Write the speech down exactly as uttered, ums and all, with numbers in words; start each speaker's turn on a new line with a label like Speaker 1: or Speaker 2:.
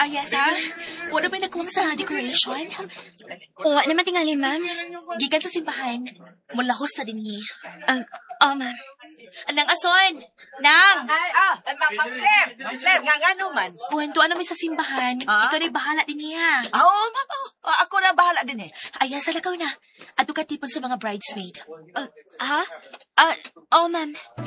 Speaker 1: Ayas, ha? Wala ba nakuwang sa decoration?
Speaker 2: Oo, naman tingali, ma'am.
Speaker 1: Gikan sa simbahan. Mulahos na din ni.
Speaker 2: Um, oh, ma'am.
Speaker 1: Anang ason! Nang!
Speaker 3: Ay, ah, Ma'am Claire, Ma'am Claire, nga nga naman.
Speaker 1: Kuwentuan namin sa simbahan.
Speaker 3: Ah?
Speaker 1: Ikaw na'y bahala din niya.
Speaker 3: Ah, Oo, ma'am, oh, ah, ako na bahala din eh.
Speaker 1: Ayas, salakaw na. Ato ka tipon sa mga bridesmaid.
Speaker 2: Uh, ha? Ah, oh, ma'am.